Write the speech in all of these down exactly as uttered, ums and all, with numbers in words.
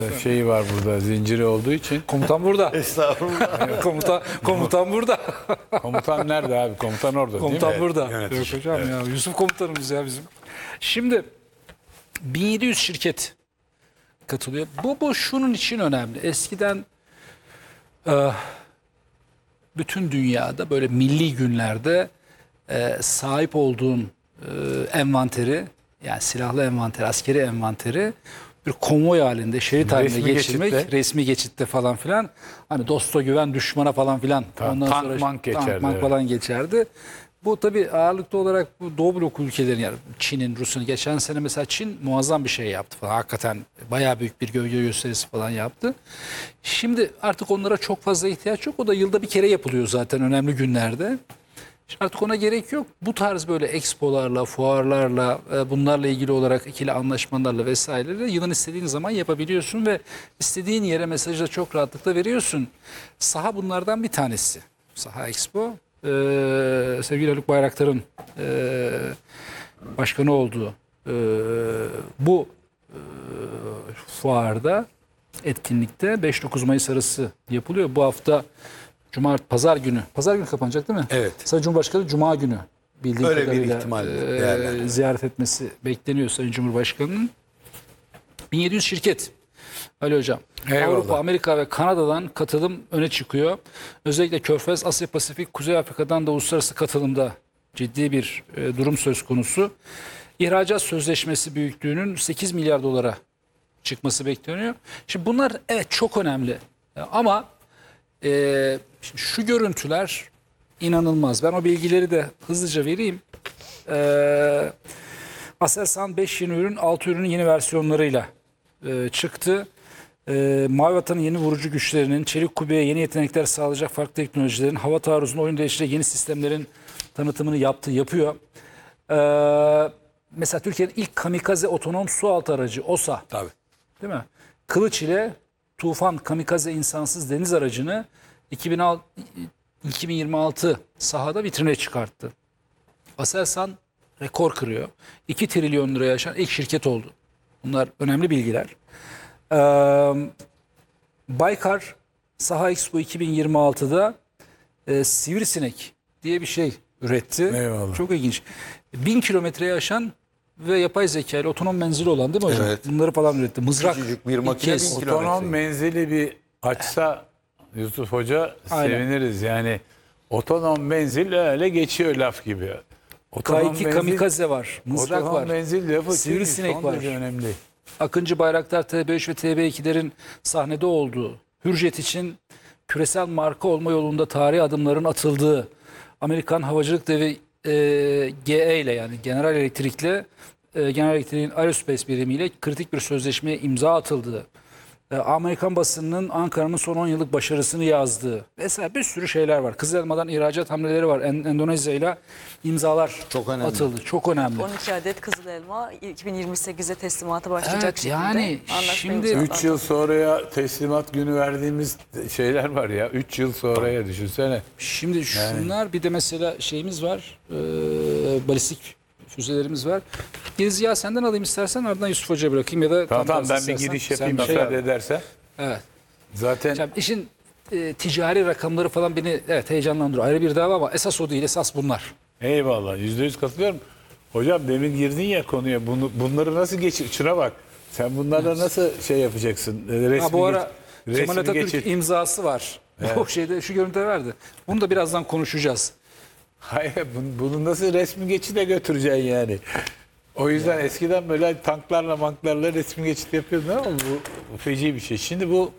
Şeyi var burada, zinciri olduğu için. Komutan burada. Estağfurullah. komutan komutan burada. Komutan nerede abi? Komutan orada komutan değil mi? burada. yönetici. Yok hocam Evet. ya. Yusuf komutanımız ya bizim. Şimdi bin yedi yüz şirket katılıyor. Bu, bu şunun için önemli. Eskiden e, bütün dünyada böyle milli günlerde e, sahip olduğun e, envanteri, yani silahlı envanteri, askeri envanteri bir konvoy halinde, şerit halinde Resmi geçirmek, geçitte. resmi geçitte falan filan, hani dosta güven düşmana falan filan. Ta- tank mank geçerdi, tank mank evet. falan geçerdi. Bu tabii ağırlıklı olarak bu Doğu blok ülkelerin, yani Çin'in, Rusya'nın, geçen sene mesela Çin muazzam bir şey yaptı falan. Hakikaten bayağı büyük bir gölge gösterisi falan yaptı. Şimdi artık onlara çok fazla ihtiyaç yok. O da yılda bir kere yapılıyor zaten önemli günlerde. Şimdi artık ona gerek yok. Bu tarz böyle expolarla, fuarlarla, e, bunlarla ilgili olarak ikili anlaşmalarla vesaireyle yılın istediğin zaman yapabiliyorsun ve istediğin yere mesajı da çok rahatlıkla veriyorsun. Saha bunlardan bir tanesi. Saha Expo. Ee, sevgili Haluk Bayraktar'ın e, başkanı olduğu e, bu e, fuarda, etkinlikte beş dokuz Mayıs arası yapılıyor. Bu hafta Cumart, Pazar günü. Pazar günü kapanacak değil mi? Evet. Sayın Cumhurbaşkanı Cuma günü bildiğim Öyle bir kadarıyla ihtimal e, değerlendiriyor. ziyaret etmesi bekleniyor Sayın Cumhurbaşkanı'nın. bin yedi yüz şirket. Ali Hocam. Eyvallah. Avrupa, Amerika ve Kanada'dan katılım öne çıkıyor. Özellikle Körfez, Asya Pasifik, Kuzey Afrika'dan da uluslararası katılımda ciddi bir e, durum söz konusu. İhracat sözleşmesi büyüklüğünün sekiz milyar dolara çıkması bekleniyor. Şimdi bunlar evet çok önemli. E, Ama e, şimdi şu görüntüler inanılmaz. Ben o bilgileri de hızlıca vereyim. E, Aselsan beş yeni ürün, altı ürünün yeni versiyonlarıyla e, çıktı. E, Mavi Vatan'ın yeni vurucu güçlerinin, çelik kubbeye yeni yetenekler sağlayacak farklı teknolojilerin, hava taarruzunun oyun değiştirecek yeni sistemlerin tanıtımını yaptı, yapıyor. E, mesela Türkiye'nin ilk kamikaze otonom sualtı aracı OSA, Tabii. değil mi? Kılıç ile Tufan kamikaze insansız deniz aracını iki bin yirmi altı sahada vitrine çıkarttı. Aselsan rekor kırıyor. iki trilyon liraya aşan ilk şirket oldu. Bunlar önemli bilgiler. Ee, Baykar Saha Expo iki bin yirmi altıda e, sivrisinek diye bir şey üretti. Eyvallah. Çok ilginç. Bin kilometreye aşan ve yapay zeka ile otonom menzili olan, değil mi hocam? Evet. Bunları falan üretti. Mızrak. Küçücük bir ilk makine kez. bin Otonom kilometre. menzili bir açsa Yusuf Hoca Aynen. seviniriz. Yani otonom menzil öyle geçiyor laf gibi. K Otonom iki menzil- kamikaze var. Mızrak otonom var. menzil lafı Sivrisinek son var. derece önemli. Akıncı Bayraktar T B üç ve T B ikilerin sahnede olduğu, Hürjet için küresel marka olma yolunda tarihi adımların atıldığı, Amerikan Havacılık Devi e, G E ile, yani General Electric'le e, General Electric'in Aerospace birimiyle kritik bir sözleşmeye imza atıldığı, e, Amerikan basınının Ankara'nın son on yıllık başarısını yazdığı vesaire bir sürü şeyler var. Kızılelma'dan ihracat hamleleri var. En, Endonezya ile imzalar Çok önemli. atıldı. Çok önemli. on iki adet Kızıl Elma iki bin yirmi sekize teslimata başlayacak Evet, şekilde yani anlaşma şimdi- imzalandı. üç yıl sonraya teslimat günü verdiğimiz şeyler var ya. üç yıl sonraya düşünsene. Şimdi şunlar, bir de mesela şeyimiz var, e, balistik füzelerimiz var. Gezi ya senden alayım istersen, ardından Yusuf Hoca'ya bırakayım ya da Tamam tam tamam tersi ben bir istersen giriş sen yapayım bir şey müsaade yap. edersen. Evet. Zaten Şimdi işin e, ticari rakamları falan beni evet heyecanlandırıyor. Ayrı bir dava ama esas o değil, esas bunlar. eyvallah yüzde yüz katılıyorum. Hocam demin girdin ya konuya, bunu, bunları nasıl geçir? Şuna bak. Sen bunlarla nasıl şey yapacaksın? E, Resmi Ha, bu ara geç- Kemal resmi Atatürk geçir. imzası var. O şeyde şu görüntü verdi. Bunu da birazdan konuşacağız. Hayır, bunu, bunu nasıl resmi geçide götüreceksin yani? O yüzden eskiden böyle tanklarla manklarla resmi geçit yapıyordun ama bu, bu feci bir şey. Şimdi bu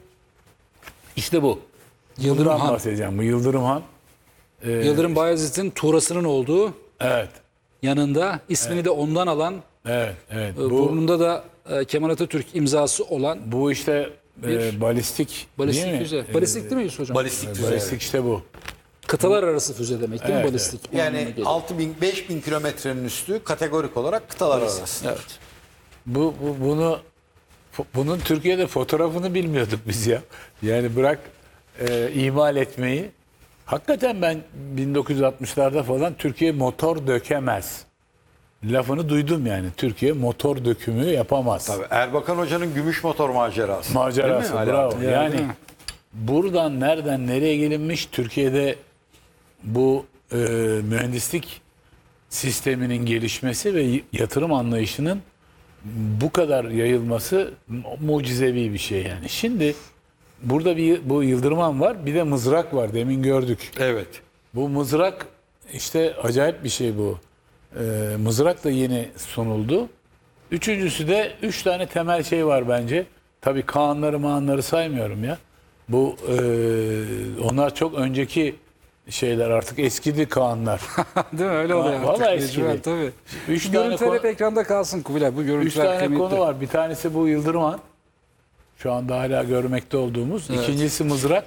işte bu. Yıldırım Bundan Han. bahsedeceğim. Bu Yıldırım Han. Ee, Yıldırım Bayezid'in tuğrasının olduğu Evet. yanında, ismini de ondan alan, Evet. Evet. e, Bu, burnunda da e, Kemal Atatürk imzası olan bu işte e, Bir- balistik balistik değil mi? füze. Balistik değil mi Yusuf Hocam? Balistik füze. Balistik işte bu. Kıtalar arası füze demek değil mi Evet, balistik? O anlamına Yani geliyor. altı bin beş bin kilometrenin üstü kategorik olarak kıtalar arası. Evet. Bu, bu bunu fo- bunun Türkiye'de fotoğrafını bilmiyorduk biz ya. Yani bırak e, imal etmeyi. Hakikaten ben bin dokuz yüz altmışlarda falan Türkiye motor dökemez lafını duydum yani. Türkiye motor dökümü yapamaz. Tabii Erbakan Hoca'nın gümüş motor macerası. Macerası Değil mi? bravo. Ali abi? Yani değil mi? buradan nereden nereye gelinmiş, Türkiye'de bu e, mühendislik sisteminin gelişmesi ve y- yatırım anlayışının bu kadar yayılması mu- mucizevi bir şey yani. Şimdi burada bir bu Yıldırman var, bir de mızrak var, demin gördük. Evet. Bu mızrak işte acayip bir şey bu. Ee, mızrak da yeni sunuldu. Üçüncüsü de üç tane temel şey var bence. Tabii Kaanları mağanları saymıyorum ya. Bu e, onlar çok önceki şeyler, artık eskidi Kaanlar. Değil mi? Öyle oluyor Va- artık. vallahi Mecburen, eski. tabii. Üç Şu tane görüntüler konu- hep ekranda kalsın Kubilay. Bu Üç görüntüler tane kıymetli. konu var. Bir tanesi bu Yıldırman. Şu anda hala görmekte olduğumuz. Evet. İkincisi mızrak.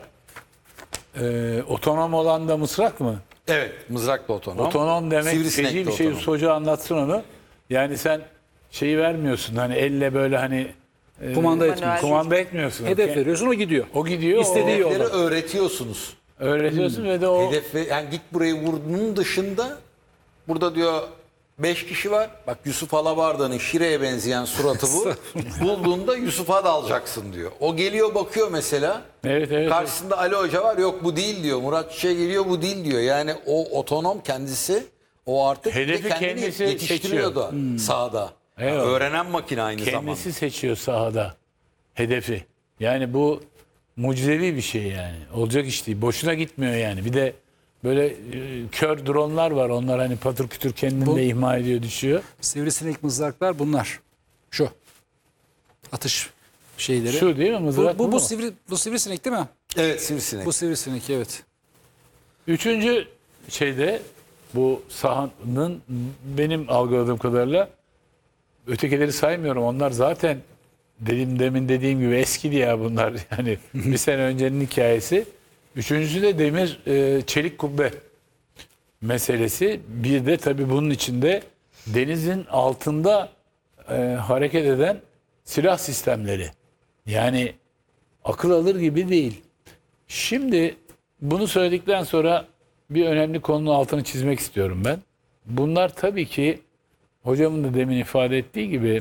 Ee, otonom olan da mızrak mı? Evet. Mızraklı otonom. Otonom demek Sivrisinekli feci bir şey. otonom. Hoca anlatsın onu. Yani sen şeyi vermiyorsun, hani elle böyle hani e, Kumanda Manuel- etmiyor. kumanda etmiyorsun. Hedef veriyorsun, o gidiyor. O gidiyor. İstediği o, Hedefleri yolda. öğretiyorsunuz. öğretiyorsun ve de o Hedef ve- yani git burayı vurdunun dışında burada diyor beş kişi var. Bak Yusuf Alabarda'nın Şire'ye benzeyen suratı bu. Bulduğunda Yusuf'a da alacaksın diyor. O geliyor bakıyor mesela. evet evet. Karşısında Ali Hoca var, yok bu değil diyor. Murat Çiçek geliyor, bu değil diyor. Yani o otonom kendisi, o artık Hedefi bir de kendini kendisi yetiştiriyor seçiyor. da sahada. Yani Evet. öğrenen makine aynı zamanda. Kendisi seçiyor sahada hedefi. Yani bu mucizevi bir şey yani. Olacak iş değil. Boşuna gitmiyor yani. Bir de böyle e, kör dronlar var. Onlar hani patır kütür kendini Bu- de ihmal ediyor, düşüyor. Sivrisinek mızraklar bunlar. Şu. Atış şeyleri. Şu değil mi? Mızrak bu, bu, bu bu, mu? sivri, bu sivrisinek değil mi? Evet, sivrisinek. Bu sivrisinek, evet. Üçüncü şeyde bu sahanın benim algıladığım kadarıyla, ötekileri saymıyorum. Onlar zaten dedim demin dediğim gibi eskidi ya bunlar. Yani bir sene öncenin hikayesi. Üçüncüsü de demir e, çelik kubbe meselesi. Bir de tabii bunun içinde denizin altında e, hareket eden silah sistemleri. Yani akıl alır gibi değil. Şimdi bunu söyledikten sonra bir önemli konunun altını çizmek istiyorum ben. Bunlar tabii ki hocamın da demin ifade ettiği gibi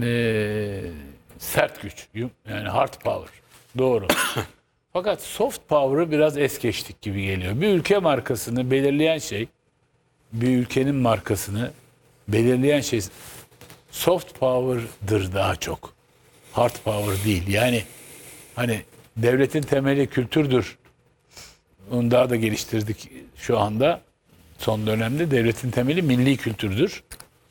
e, sert güç, yum- yani hard power. Doğru. Fakat soft power'ı biraz es geçtik gibi geliyor. Bir ülke markasını belirleyen şey, bir ülkenin markasını belirleyen şey soft power'dır daha çok. Hard power değil. Yani hani devletin temeli kültürdür. Onu daha da geliştirdik şu anda. Son dönemde devletin temeli milli kültürdür.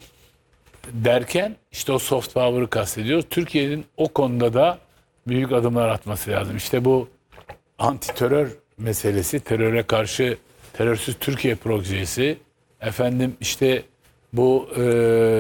Derken işte o soft power'ı kastediyoruz. Türkiye'nin o konuda da büyük adımlar atması lazım. İşte bu anti terör meselesi, teröre karşı terörsüz Türkiye projesi, efendim işte bu e,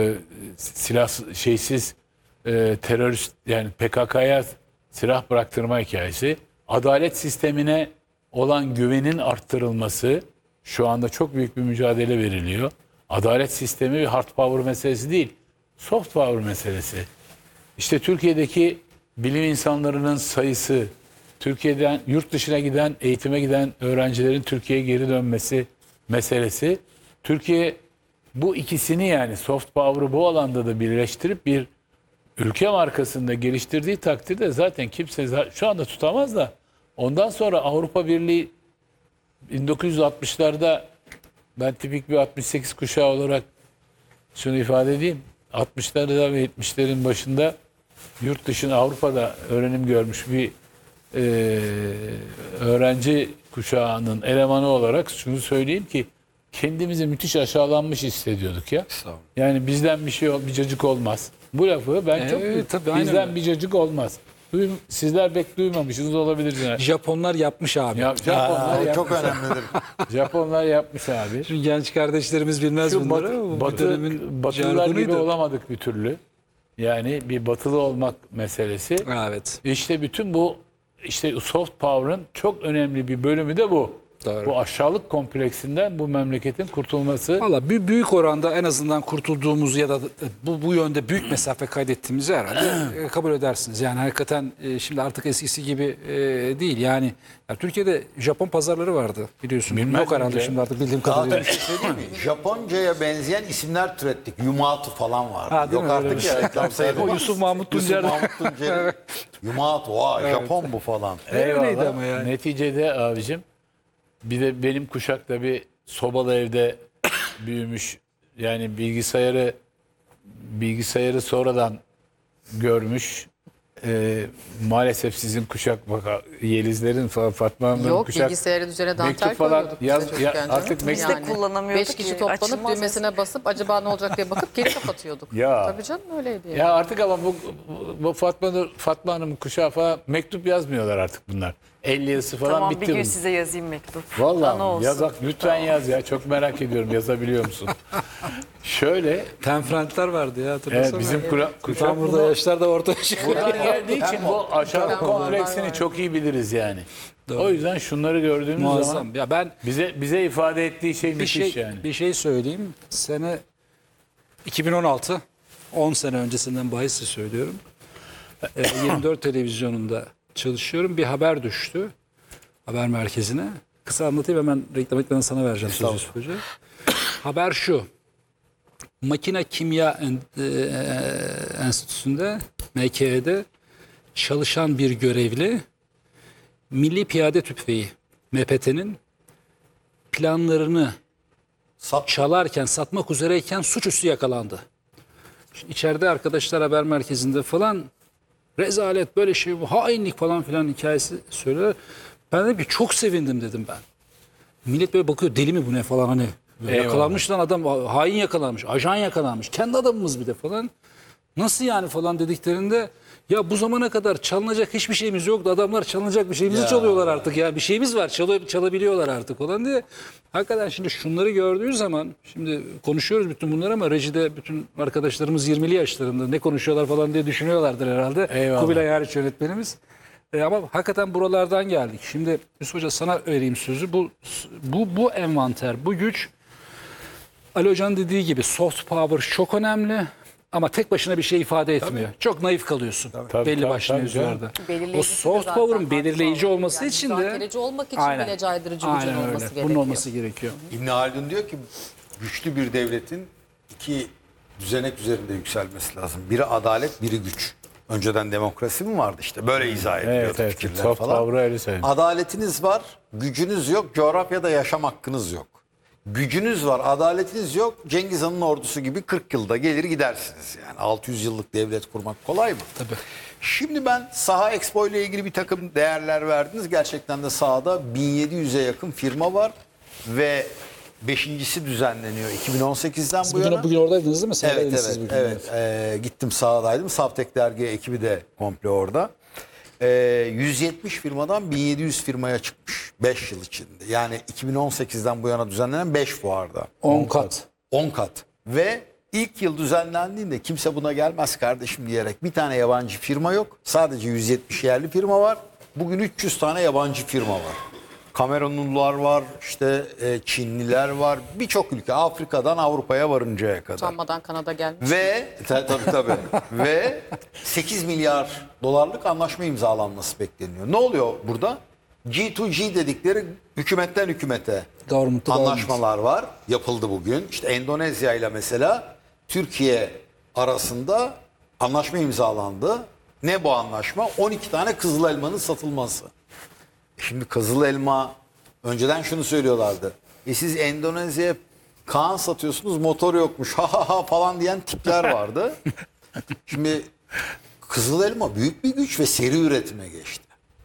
silah şeysiz e, terörist, yani P K K'ya silah bıraktırma hikayesi, adalet sistemine olan güvenin arttırılması, şu anda çok büyük bir mücadele veriliyor. Adalet sistemi bir hard power meselesi değil, soft power meselesi. İşte Türkiye'deki bilim insanlarının sayısı, Türkiye'den yurt dışına giden, eğitime giden öğrencilerin Türkiye'ye geri dönmesi meselesi. Türkiye bu ikisini, yani soft power'ı bu alanda da birleştirip bir ülke markasında geliştirdiği takdirde zaten kimse za- şu anda tutamaz da, ondan sonra Avrupa Birliği bin dokuz yüz altmışlarda, ben tipik bir altmış sekiz kuşağı olarak şunu ifade edeyim. altmışlarda ve yetmişlerin başında yurt dışında, Avrupa'da öğrenim görmüş bir e, öğrenci kuşağının elemanı olarak şunu söyleyeyim ki, kendimizi müthiş aşağılanmış hissediyorduk ya. Estağfurullah. Yani bizden bir şey ol- bir cacık olmaz. Bu lafı ben çok Evet, tabii, aynen bizden öyle. bir cacık olmaz. Duym- sizler pek duymamışsınız olabilir. Japonlar yapmış abi. Ya, Japonlar, Aa, yapmış. çok önemlidir. Japonlar yapmış abi. Şimdi genç kardeşlerimiz bilmez Şu bunları. batı, ama bu batı, dönemin batılılar gibi jargonuydu. olamadık bir türlü. Yani bir batılı olmak meselesi. Evet. İşte bütün bu, işte soft power'ın çok önemli bir bölümü de bu. Doğru. Bu aşağılık kompleksinden bu memleketin kurtulması. Valla bü- büyük oranda en azından kurtulduğumuz ya da bu bu yönde büyük mesafe kaydettiğimizi herhalde e, kabul edersiniz. Yani hakikaten e, şimdi artık eskisi gibi e, değil. Yani ya Türkiye'de Japon pazarları vardı biliyorsun. Bilmez Yok herhalde miyim şimdi artık bildiğim Daha da kadarıyla. bir şey söyleyeyim mi? Japonca'ya benzeyen isimler türettik. Yumatu falan var. Ha, değil Yok mi? Öyle artık bir ya şey. reklam sayılmaz. O Yusuf Mahmut Yusuf Tuncer. Mahmut Tuncer. Yumatu. Vay Japon bu falan. Öyleydi Eyvallah. ama yani. Neticede abicim bir de benim kuşak tabii sobalı evde büyümüş. Yani bilgisayarı bilgisayarı sonradan görmüş. Ee, maalesef sizin kuşak bak Yelizlerin falan Fatma Hanım'ın Yok, kuşak bilgisayarın üzerine dantel mektup falan koyuyorduk biz de yaz- ya- çocukken canım. artık Biz de kullanamıyorduk Beş kişi ki, toplanıp açılmaz düğmesine basıp acaba ne olacak diye bakıp geri kapatıyorduk. Ya. Tabii canım öyleydi. Yani. ya artık ama bu, bu Fatma Nur- Fatma Hanım'ın kuşağı falan mektup yazmıyorlar artık bunlar. elli yazısı falan Tamam bitti. bir gün bunun. size yazayım mektup. Vallahi Ana olsun. yazak lütfen yaz ya. Çok merak ediyorum yazabiliyor musun? Şöyle Tenfrentler vardı ya hatırlasana. evet, bizim kura, kuşak Tam burada bunu- yaşlar da ortaya çıkıyor. buradan geldiği için bu aşağılık Tamam, kompleksini var, var. çok iyi biliriz yani. O yüzden şunları gördüğümüz zaman Muazzam. Ya ben bize bize ifade ettiği şey bir müthiş şey yani. bir şey söyleyeyim. Sene iki bin on altı on sene öncesinden bahisle söylüyorum. Ee, yirmi dört televizyonunda çalışıyorum. Bir haber düştü haber merkezine. Kısa anlatayım hemen reklam ekranı sana vereceğim sözü Hoca. Haber şu. Makine Kimya En- e, Enstitüsü'nde M K E'de çalışan bir görevli Milli Piyade Tüfeği M P T'nin planlarını Sat. çalarken, satmak üzereyken suçüstü yakalandı. Şimdi içeride arkadaşlar haber merkezinde falan rezalet böyle şey bu hainlik falan filan hikayesi söylüyorlar. Ben dedim ki çok sevindim dedim ben. Millet böyle bakıyor deli mi bu ne falan hani. Eyvallah. Yakalanmış lan adam hain yakalanmış, ajan yakalanmış. Kendi adamımız bir de falan. Nasıl yani falan dediklerinde ya bu zamana kadar çalınacak hiçbir şeyimiz yoktu. Adamlar çalınacak bir şeyimizi çalıyorlar artık ya. Bir şeyimiz var çalı, çalabiliyorlar artık falan diye. Hakikaten şimdi şunları gördüğü zaman şimdi konuşuyoruz bütün bunları ama rejide bütün arkadaşlarımız yirmili yaşlarında ne konuşuyorlar falan diye düşünüyorlardır herhalde. Eyvallah. Kubilay hariç yönetmenimiz. E ama hakikaten buralardan geldik. Şimdi Yusuf Hoca sana vereyim sözü. Bu bu bu envanter, bu güç Ali Hoca'nın dediği gibi soft power çok önemli ama tek başına bir şey ifade etmiyor. Çok naif kalıyorsun Tabii, belli tabii, başlı tabii mevzularda. Belirleyicisi O de soft zaten power'ın farklı belirleyici olmalı. olması Yani için de müzakereci olmak için Aynen. bile caydırıcı gücün Aynen öyle. olması gerekiyor. Bunun olması gerekiyor. İbn Haldun diyor ki güçlü bir devletin iki düzenek üzerinde yükselmesi lazım. Biri adalet, biri güç. Önceden demokrasi mi vardı işte? Böyle izah ediliyordu Evet, evet. fikirler Soft falan. power'ı öyle söyleyeyim. Adaletiniz var, gücünüz yok, coğrafyada yaşam hakkınız yok. Gücünüz var, adaletiniz yok. Cengiz Han'ın ordusu gibi kırk yılda gelir gidersiniz. Yani altı yüz yıllık devlet kurmak kolay mı? Tabii. Şimdi ben saha Expo ile ilgili bir takım değerler verdiniz. Gerçekten de sahada bin yedi yüze yakın firma var ve beşincisi düzenleniyor iki bin on sekizden bu yana. Bugün, bugün oradaydınız değil mi? Sen Evet, oradaydıınız evet, siz bugün. evet. Ee, gittim sahadaydım. Savtek Dergi ekibi de komple orada. Ee, yüz yetmiş firmadan bin yedi yüz firmaya çıkmış beş yıl içinde. Yani iki bin on sekizden bu yana düzenlenen beş fuarda. on kat. on kat. Ve ilk yıl düzenlendiğinde kimse buna gelmez kardeşim diyerek bir tane yabancı firma yok. Sadece yüz yetmiş yerli firma var. Bugün üç yüz tane yabancı firma var. Kamerunlular var, işte e, Çinliler var. Birçok ülke Afrika'dan Avrupa'ya varıncaya kadar. Utanmadan Kanada gelmiş. Ve ta- tabii tabii. Ve sekiz milyar dolarlık anlaşma imzalanması bekleniyor. Ne oluyor burada? G iki G dedikleri hükümetten hükümete Government to anlaşmalar var. Yapıldı bugün. İşte Endonezya ile mesela Türkiye arasında anlaşma imzalandı. Ne bu anlaşma? on iki tane kızıl elmanın satılması. Şimdi kızıl elma önceden şunu söylüyorlardı. E siz Endonezya'ya Kaan satıyorsunuz, motor yokmuş ha ha ha falan diyen tipler vardı. Şimdi kızıl elma büyük bir güç ve seri üretime geçti.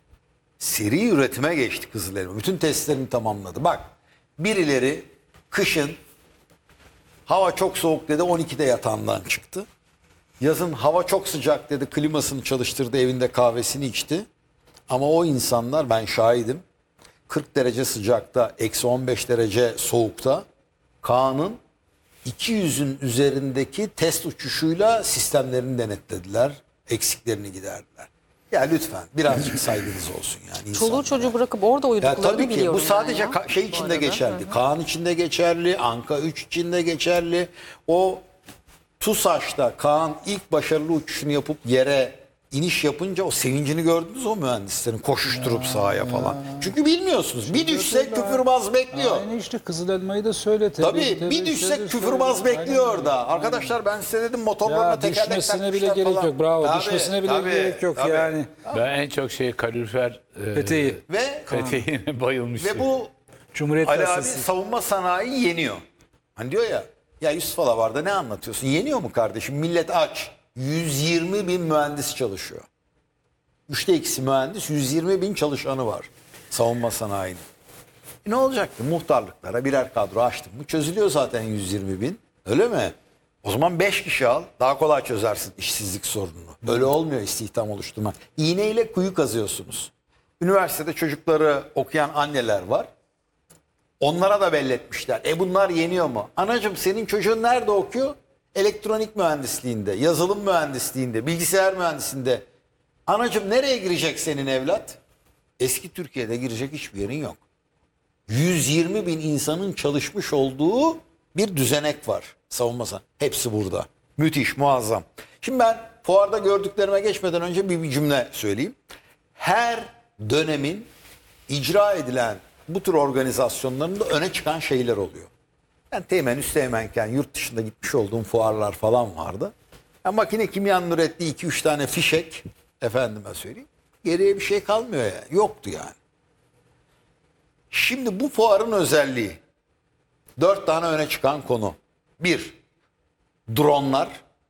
Seri üretime geçti kızıl elma. Bütün testlerini tamamladı. Bak birileri kışın hava çok soğuk dedi on ikide yatağından çıktı. Yazın hava çok sıcak dedi klimasını çalıştırdı evinde kahvesini içti. Ama o insanlar ben şahidim kırk derece sıcakta eksi on beş derece soğukta Kaan'ın iki yüzün üzerindeki test uçuşuyla sistemlerini denetlediler. Eksiklerini giderdiler. Ya lütfen birazcık saygınız olsun yani. Çoluğu insanlara. çocuğu bırakıp orada Ya uyduklarını tabii ki biliyorum bu sadece ben ya, ka- şey bu içinde arada. geçerli. Hı hı. Kaan içinde geçerli, Anka üç içinde geçerli. O TUSAŞ'ta Kaan ilk başarılı uçuşunu yapıp yere iniş yapınca o sevincini gördünüz o mühendislerin koşuşturup sahaya falan. Çünkü bilmiyorsunuz. Bir düşse küfürbaz bekliyor. Aynı işte Kızıl Elmayı da söyle. Tabii tebrik- bir tebrik- düşsek söyle- küfürbaz söyle. bekliyor Aynen orada. öyle. Arkadaşlar ben size dedim motorlarına Ya tekerlek düşmesine bile takmışlar gerek falan. yok. Bravo. Tabii, düşmesine bile tabii, gerek yok tabii. yani. Ben en çok şey kalorifer e, Peteği. Ve peteğine bayılmıştım. ve bu Cumhuriyet Ali abi Gazetesi. savunma sanayi yeniyor. Hani diyor ya, ya Yusuf Alavar'da ne anlatıyorsun? Yeniyor mu kardeşim? Millet aç. yüz yirmi bin mühendis çalışıyor. Üçte ikisi mühendis, yüz yirmi bin çalışanı var savunma sanayinin. E ne olacaktı? Muhtarlıklara birer kadro açtın mı? Çözülüyor zaten yüz yirmi bin. Öyle mi? O zaman beş kişi al. Daha kolay çözersin işsizlik sorununu. Öyle olmuyor istihdam oluşturma. İğneyle kuyu kazıyorsunuz. Üniversitede çocukları okuyan anneler var. Onlara da belletmişler. E bunlar yeniyor mu? Anacığım senin çocuğun nerede okuyor? Elektronik mühendisliğinde, yazılım mühendisliğinde, bilgisayar mühendisliğinde. Anacığım nereye girecek senin evlat? Eski Türkiye'de girecek hiçbir yerin yok. yüz yirmi bin insanın çalışmış olduğu bir düzenek var savunma. Hepsi burada. Müthiş, muazzam. Şimdi ben fuarda gördüklerime geçmeden önce bir, bir cümle söyleyeyim. Her dönemin icra edilen bu tür organizasyonlarında öne çıkan şeyler oluyor. Ben teğmen üsteğmenken yurt dışında gitmiş olduğum fuarlar falan vardı. Ya makine kimyanın ürettiği iki üç tane fişek, efendime söyleyeyim, geriye bir şey kalmıyor ya. Yoktu yani. Şimdi bu fuarın özelliği, dört tane öne çıkan konu. Bir, dronlar.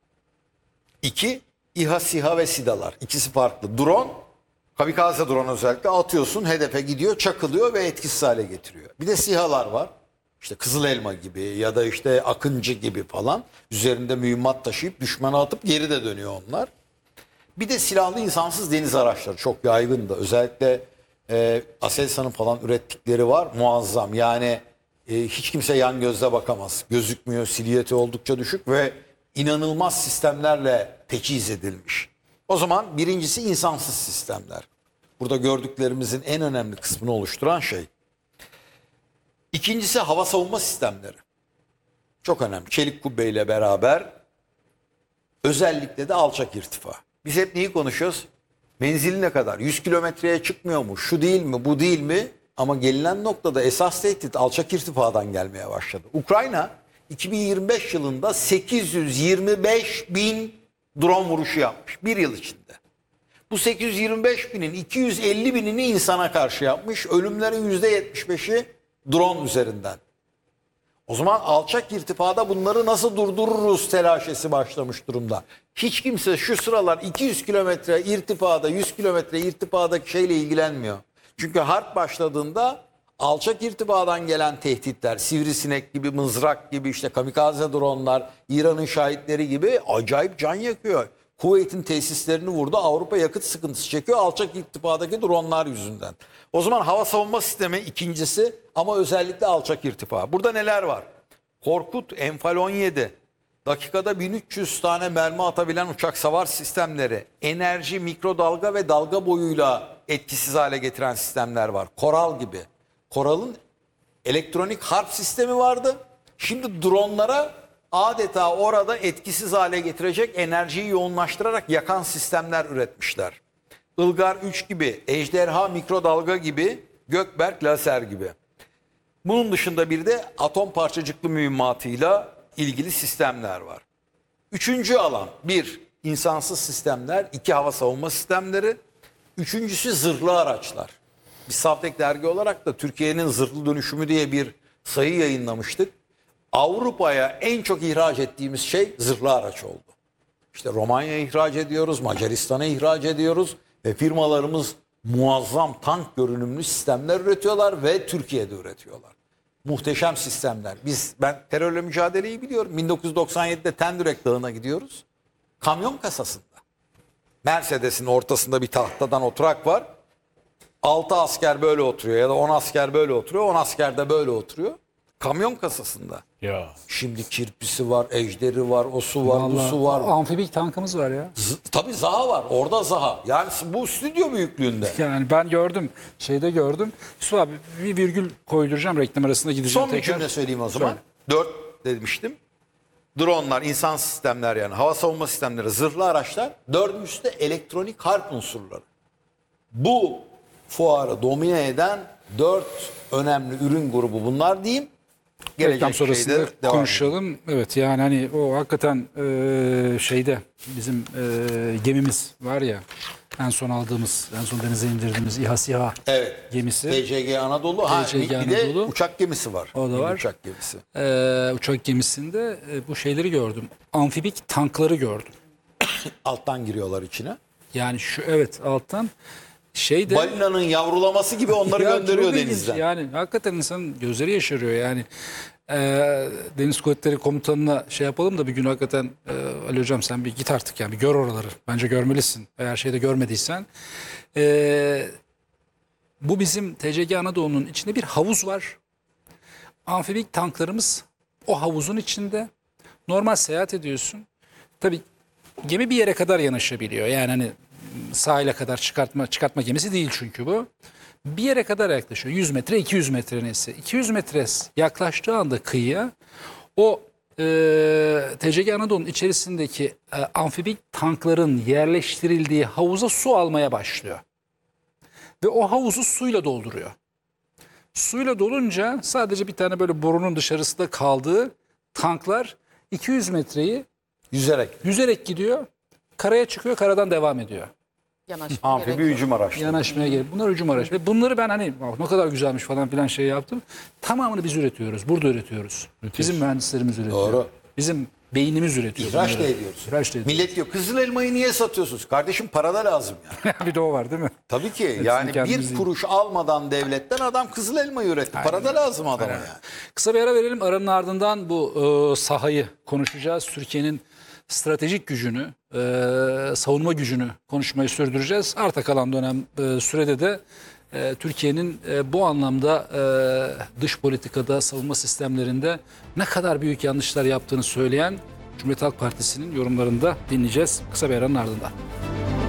İki, İHA, SİHA ve SİDA'lar. İkisi farklı. Drone, kamikaze drone özellikle atıyorsun, hedefe gidiyor, çakılıyor ve etkisiz hale getiriyor. Bir de SİHA'lar var. İşte Kızıl Elma gibi ya da işte Akıncı gibi falan. Üzerinde mühimmat taşıyıp düşmana atıp geri de dönüyor onlar. Bir de silahlı insansız deniz araçları çok yaygın da. Özellikle e, Aselsan'ın falan ürettikleri var. Muazzam. Yani e, hiç kimse yan gözle bakamaz. Gözükmüyor. Silüeti oldukça düşük ve inanılmaz sistemlerle teçhiz edilmiş. O zaman birincisi insansız sistemler. Burada gördüklerimizin en önemli kısmını oluşturan şey. İkincisi hava savunma sistemleri. Çok önemli. Çelik kubbeyle beraber özellikle de alçak irtifa. Biz hep neyi konuşuyoruz? Menzili ne kadar? yüz kilometreye çıkmıyor mu? Şu değil mi? Bu değil mi? Ama gelinen noktada esas tehdit alçak irtifadan gelmeye başladı. Ukrayna iki bin yirmi beş yılında sekiz yüz yirmi beş bin drone vuruşu yapmış. Bir yıl içinde. Bu sekiz yüz yirmi beş binin iki yüz elli binini insana karşı yapmış. Ölümlerin yüzde yetmiş beşi drone üzerinden. O zaman alçak irtifada bunları nasıl durdururuz telaşesi başlamış durumda. Hiç kimse şu sıralar iki yüz kilometre irtifada, yüz kilometre irtifadaki şeyle ilgilenmiyor. Çünkü harp başladığında alçak irtifadan gelen tehditler, sivrisinek gibi, mızrak gibi, işte kamikaze dronlar, İran'ın şahitleri gibi acayip can yakıyor. Kuveyt'in tesislerini vurdu. Avrupa yakıt sıkıntısı çekiyor alçak irtifadaki dronlar yüzünden. O zaman hava savunma sistemi ikincisi ama özellikle alçak irtifa. Burada neler var? Korkut, Enfal on yedi, dakikada bin üç yüz tane mermi atabilen uçak savar sistemleri, enerji, mikrodalga ve dalga boyuyla etkisiz hale getiren sistemler var. Koral gibi. Koral'ın elektronik harp sistemi vardı. Şimdi dronlara adeta orada etkisiz hale getirecek enerjiyi yoğunlaştırarak yakan sistemler üretmişler. Ilgar üç gibi, Ejderha mikrodalga gibi, Gökberk lazer gibi. Bunun dışında bir de atom parçacıklı mühimmatıyla ilgili sistemler var. Üçüncü alan, bir, insansız sistemler, iki, hava savunma sistemleri. Üçüncüsü zırhlı araçlar. Biz Savtek dergi olarak da Türkiye'nin zırhlı dönüşümü diye bir sayı yayınlamıştık. Avrupa'ya en çok ihraç ettiğimiz şey zırhlı araç oldu. İşte Romanya'ya ihraç ediyoruz, Macaristan'a ihraç ediyoruz ve firmalarımız muazzam tank görünümlü sistemler üretiyorlar ve Türkiye'de üretiyorlar. Muhteşem sistemler. Biz ben terörle mücadeleyi biliyorum. bin dokuz yüz doksan yedide Tendürek Dağı'na gidiyoruz. Kamyon kasasında. Mercedes'in ortasında bir tahtadan oturak var. altı asker böyle oturuyor ya da on asker böyle oturuyor. on asker de böyle oturuyor. Kamyon kasasında. Ya. Şimdi kirpisi var, ejderi var, o su var, bu Vallahi su var. amfibik tankımız var ya. Z- Tabii Zaha var. Orada Zaha. Yani bu stüdyo büyüklüğünde. Yani ben gördüm. Şeyde gördüm. Yusuf abi bir virgül koyduracağım, reklam arasında gideceğim Son bir tekrar. cümle söyleyeyim o zaman. Söyle. Dört demiştim. Dronlar, insan sistemler yani hava savunma sistemleri, zırhlı araçlar. Dördüncüsü de elektronik harp unsurları. Bu fuarı domine eden dört önemli ürün grubu bunlar diyeyim. Reklam Gelecek sonrasında şeyde devam konuşalım. Evet yani hani o hakikaten e, şeyde bizim e, gemimiz var ya, en son aldığımız, en son denize indirdiğimiz İHA SİHA Evet. gemisi. T C G Anadolu. Ha, T C G bir de Anadolu. uçak gemisi var. O da Bir var. Uçak gemisi. E, uçak gemisinde e, bu şeyleri gördüm. Amfibik tankları gördüm. Alttan giriyorlar içine. Yani şu evet alttan şeyde Balinanın yavrulaması gibi onları Ya gönderiyor çok ilginç. denizden. Yani hakikaten insanın gözleri yaşarıyor yani. Ee, Deniz Kuvvetleri Komutanı'na şey yapalım da bir gün hakikaten e, Ali Hocam sen bir git artık yani bir gör oraları. Bence görmelisin. Eğer şeyde görmediysen. Ee, bu bizim T C G Anadolu'nun içinde bir havuz var. Amfibik tanklarımız o havuzun içinde. Normal seyahat ediyorsun. Tabii gemi bir yere kadar yanaşabiliyor. Yani hani sahile kadar çıkartma çıkartma gemisi değil çünkü bu. Bir yere kadar yaklaşıyor. yüz metre, iki yüz metre neyse. iki yüz metre yaklaştığı anda kıyıya o e, T C G Anadolu'nun içerisindeki e, amfibik tankların yerleştirildiği havuza su almaya başlıyor. Ve o havuzu suyla dolduruyor. Suyla dolunca sadece bir tane böyle borunun dışarısında kaldığı tanklar iki yüz metreyi Yüzerek. yüzerek gidiyor. Karaya çıkıyor, karadan devam ediyor. Yanaşma Amfibi gerekiyor. hücum araçları. Yanaşmaya gelip bunlar hücum araç. Ve bunları ben hani "Bak ne kadar güzelmiş falan filan şey yaptım. Tamamını biz üretiyoruz. Burada üretiyoruz. Bizim mühendislerimiz üretiyor. Doğru. Bizim beynimiz üretiyor. İhraç da bunları. ediyoruz. İhraç da ediyoruz. Millet diyor kızıl elmayı niye satıyorsunuz? Kardeşim para da lazım yani. Bir de o var değil mi? Tabii ki yani kendimiz bir yiyin. kuruş almadan devletten adam kızıl elmayı üretti. Para da lazım adama yani. Kısa bir ara verelim. Aranın ardından bu e, sahayı konuşacağız. Türkiye'nin stratejik gücünü, e, savunma gücünü konuşmayı sürdüreceğiz. Arta kalan dönem e, sürede de e, Türkiye'nin e, bu anlamda e, dış politikada, savunma sistemlerinde ne kadar büyük yanlışlar yaptığını söyleyen Cumhuriyet Halk Partisi'nin yorumlarını da dinleyeceğiz. Kısa bir aranın ardından.